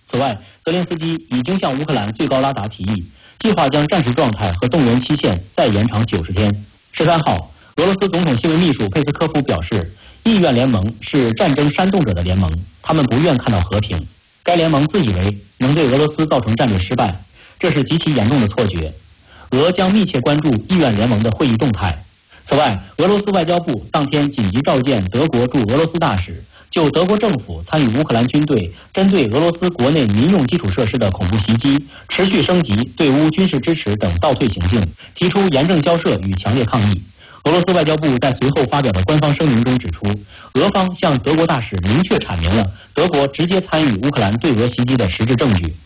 此外，泽连斯基已经向乌克兰最高拉达提议，计划将战时状态和动员期限再延长90天。13号，俄罗斯总统新闻秘书佩斯科夫表示，意愿联盟是战争煽动者的联盟，他们不愿看到和平。该联盟自以为能对俄罗斯造成战略失败，这是极其严重的错觉。俄将密切关注意愿联盟的会议动态。此外，俄罗斯外交部当天紧急召见德国驻俄罗斯大使，就德国政府参与乌克兰军队针对俄罗斯国内民用基础设施的恐怖袭击、持续升级对乌军事支持等倒退行径，提出严正交涉与强烈抗议。俄罗斯外交部在随后发表的官方声明中指出，俄方向德国大使明确阐明了德国直接参与乌克兰对俄袭击的实质证据。